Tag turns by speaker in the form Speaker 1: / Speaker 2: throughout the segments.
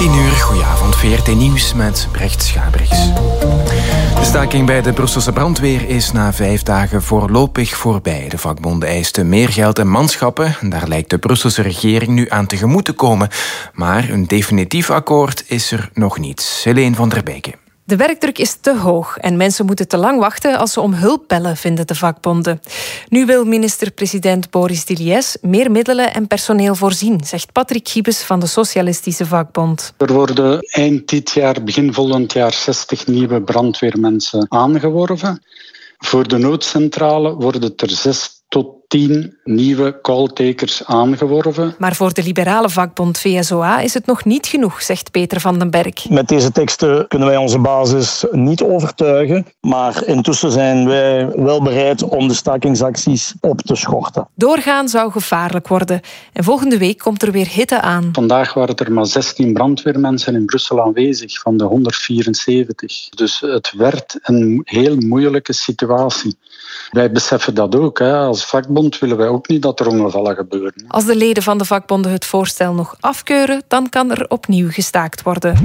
Speaker 1: 10:00, goedenavond, VRT Nieuws met Brecht Schabriks. De staking bij de Brusselse brandweer is na 5 dagen voorlopig voorbij. De vakbonden eisten meer geld en manschappen. Daar lijkt de Brusselse regering nu aan tegemoet te komen. Maar een definitief akkoord is er nog niet. Helene van der Beke.
Speaker 2: De werkdruk is te hoog en mensen moeten te lang wachten als ze om hulp bellen, vinden de vakbonden. Nu wil minister-president Boris Diliès meer middelen en personeel voorzien, zegt Patrick Giebes van de Socialistische Vakbond.
Speaker 3: Er worden eind dit jaar, begin volgend jaar 60 nieuwe brandweermensen aangeworven. Voor de noodcentrale worden er 6 tot 10 nieuwe calltakers aangeworven.
Speaker 2: Maar voor de liberale vakbond VSOA is het nog niet genoeg, zegt Peter van den Berg.
Speaker 4: Met deze teksten kunnen wij onze basis niet overtuigen, maar intussen zijn wij wel bereid om de stakingsacties op te schorten.
Speaker 2: Doorgaan zou gevaarlijk worden en volgende week komt er weer hitte aan.
Speaker 3: Vandaag waren er maar 16 brandweermensen in Brussel aanwezig van de 174. Dus het werd een heel moeilijke situatie. Wij beseffen dat ook. Als vakbond willen wij ook niet dat er ongevallen gebeuren.
Speaker 2: Als de leden van de vakbonden het voorstel nog afkeuren, dan kan er opnieuw gestaakt worden.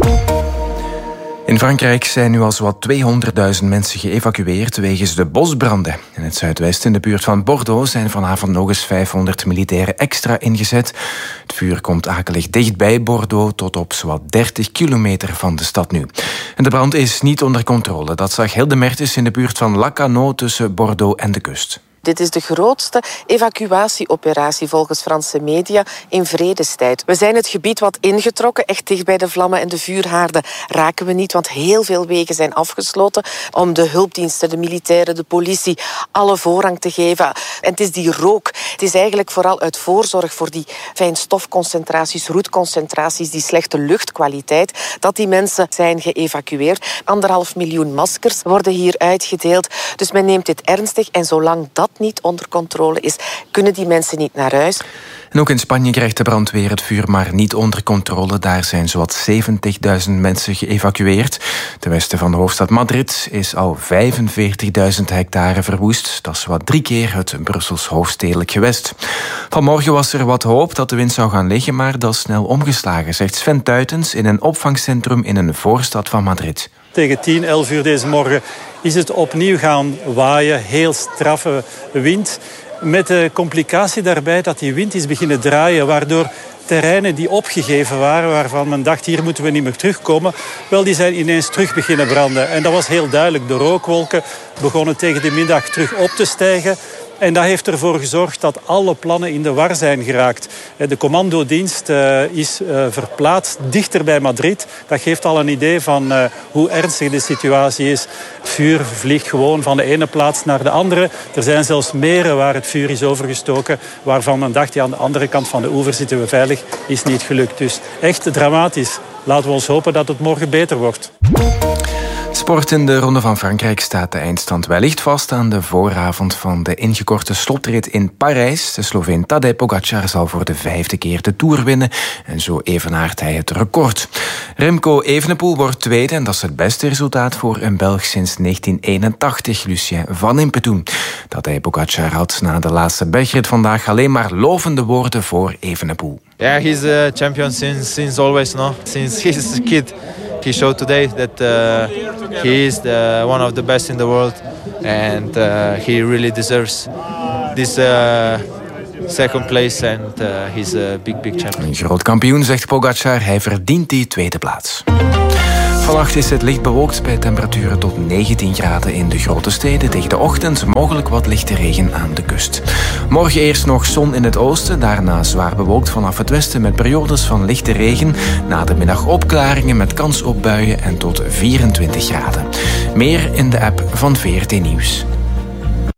Speaker 1: In Frankrijk zijn nu al zowat 200.000 mensen geëvacueerd wegens de bosbranden. In het zuidwesten, in de buurt van Bordeaux, zijn vanavond nog eens 500 militairen extra ingezet. Het vuur komt akelig dicht bij Bordeaux, tot op zowat 30 kilometer van de stad nu. En de brand is niet onder controle. Dat zag Hilde Mertens in de buurt van Lacanau tussen Bordeaux en de kust.
Speaker 5: Dit is de grootste evacuatieoperatie volgens Franse media in vredestijd. We zijn het gebied wat ingetrokken, echt dicht bij de vlammen en de vuurhaarden raken we niet, want heel veel wegen zijn afgesloten om de hulpdiensten, de militairen, de politie alle voorrang te geven. En het is die rook. Het is eigenlijk vooral uit voorzorg voor die fijnstofconcentraties, roetconcentraties, die slechte luchtkwaliteit, dat die mensen zijn geëvacueerd. 1,5 miljoen maskers worden hier uitgedeeld. Dus men neemt dit ernstig en zolang dat niet onder controle is, kunnen die mensen niet naar huis.
Speaker 1: En ook in Spanje krijgt de brandweer het vuur maar niet onder controle. Daar zijn zowat 70.000 mensen geëvacueerd. Ten westen van de hoofdstad Madrid is al 45.000 hectare verwoest. Dat is zowat 3 keer het Brussels hoofdstedelijk gewest. Vanmorgen was er wat hoop dat de wind zou gaan liggen, maar dat is snel omgeslagen, zegt Sven Tuitens in een opvangcentrum in een voorstad van Madrid.
Speaker 6: Tegen 10, 11 uur deze morgen is het opnieuw gaan waaien. Heel straffe wind. Met de complicatie daarbij dat die wind is beginnen draaien, waardoor terreinen die opgegeven waren, waarvan men dacht hier moeten we niet meer terugkomen, wel, die zijn ineens terug beginnen branden. En dat was heel duidelijk. De rookwolken begonnen tegen de middag terug op te stijgen. En dat heeft ervoor gezorgd dat alle plannen in de war zijn geraakt. De commandodienst is verplaatst dichter bij Madrid. Dat geeft al een idee van hoe ernstig de situatie is. Het vuur vliegt gewoon van de ene plaats naar de andere. Er zijn zelfs meren waar het vuur is overgestoken, waarvan men dacht, ja, aan de andere kant van de oever zitten we veilig, is niet gelukt. Dus echt dramatisch. Laten we ons hopen dat het morgen beter wordt.
Speaker 1: Sport in de Ronde van Frankrijk staat de eindstand wellicht vast aan de vooravond van de ingekorte slotrit in Parijs. De Sloveen Tadej Pogačar zal voor de 5e keer de Tour winnen en zo evenaart hij het record. Remco Evenepoel wordt tweede en dat is het beste resultaat voor een Belg sinds 1981, Lucien Van Impetoen. Tadej Pogačar had na de laatste bergrit vandaag alleen maar lovende woorden voor Evenepoel.
Speaker 7: Yeah, he's a champion since always, no? Since he's a kid. He showed today that he is one of the best in the world and he really deserves this second place and he's a big champion.
Speaker 1: Een groot kampioen, zegt Pogačar. Hij verdient die tweede plaats. Vannacht is het licht bewolkt bij temperaturen tot 19 graden in de grote steden. Tegen de ochtend mogelijk wat lichte regen aan de kust. Morgen eerst nog zon in het oosten, daarna zwaar bewolkt vanaf het westen met periodes van lichte regen. Na de middag opklaringen met kans op buien en tot 24 graden. Meer in de app van VRT Nieuws.